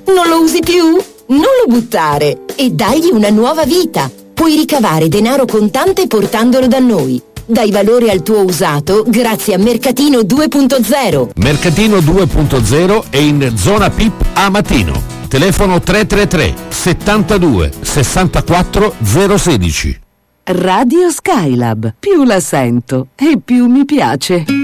Non lo usi più? Non lo buttare e dagli una nuova vita. Puoi ricavare denaro contante portandolo da noi. Dai valore al tuo usato grazie a Mercatino 2.0. Mercatino 2.0 è in zona PIP a Matino. Telefono 333 72 64 016. Radio Skylab. Più la sento e più mi piace.